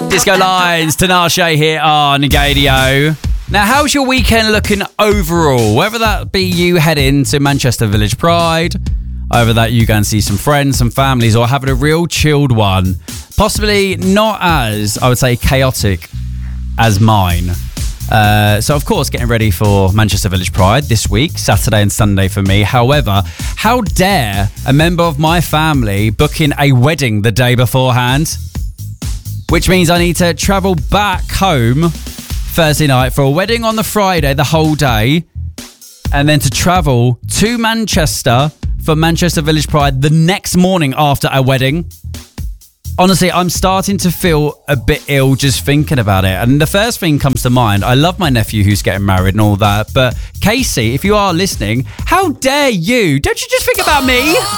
Disco Lines, Tinashe here on Gadio. Now, how's your weekend looking overall? Whether that be you heading to Manchester Village Pride, over that you go and see some friends, some families, or having a real chilled one. Possibly not as, I would say, chaotic as mine. So, of course, getting ready for Manchester Village Pride this week, Saturday and Sunday for me. However, how dare a member of my family booking a wedding the day beforehand? Which means I need to travel back home Thursday night for a wedding on the Friday, the whole day, and then to travel to Manchester for Manchester Village Pride the next morning after a wedding. Honestly, I'm starting to feel a bit ill just thinking about it. And the first thing comes to mind, I love my nephew who's getting married and all that, but Casey, if you are listening, how dare you? Don't you just think about me?